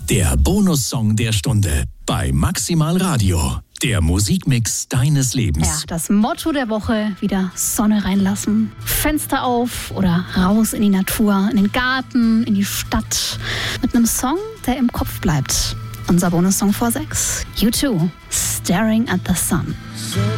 Der Bonussong der Stunde bei Maximal Radio. Der Musikmix deines Lebens. Ja, das Motto der Woche: wieder Sonne reinlassen. Fenster auf oder raus in die Natur, in den Garten, in die Stadt. Mit einem Song, der im Kopf bleibt. Unser Bonussong vor 6. U2, Staring at the Sun.